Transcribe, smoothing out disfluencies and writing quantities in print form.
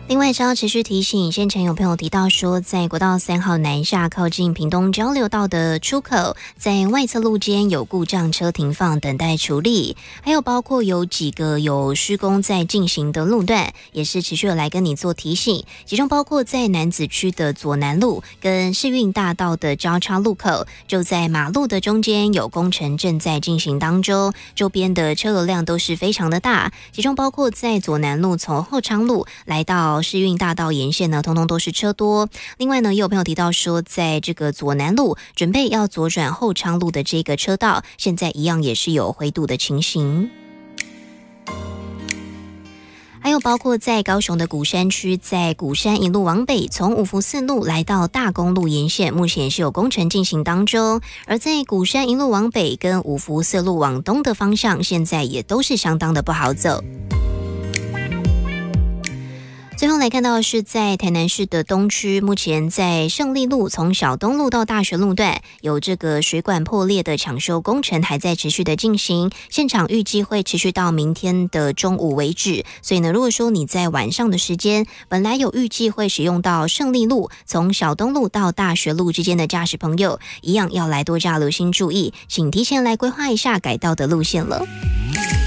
另外，稍持续提醒，先前有朋友提到说，在国道3号南下靠近屏东交流道的出口，在外侧路肩有故障车停放等待处理，还有包括有几个有施工在进行的路段，也是持续的来跟你做提醒，其中包括在楠梓区的左南路跟世运大道的交叉路口，就在马路的中间有工程正在进行当中，周边的车流量都是非常的大，其中包括在左南路从后昌路来到世运大道沿线呢，通通都是车多。另外呢，也有朋友提到说，在这个左南路准备要左转后昌路的这个车道，现在一样也是有回堵的情形。还有包括在高雄的鼓山区，在鼓山一路往北，从五福四路来到大公路沿线，目前是有工程进行当中。而在鼓山一路往北跟五福四路往东的方向，现在也都是相当的不好走。最后来看到的是在台南市的东区，目前在胜利路从小东路到大学路段有这个水管破裂的抢修工程还在持续的进行，现场预计会持续到明天的中午为止。所以呢，如果说你在晚上的时间本来有预计会使用到胜利路从小东路到大学路之间的驾驶朋友，一样要来多加留心注意，请提前来规划一下改道的路线了。